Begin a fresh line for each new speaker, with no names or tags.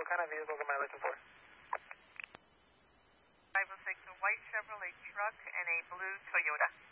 kind of vehicles am I looking for?
506, a white Chevrolet truck and a blue Toyota.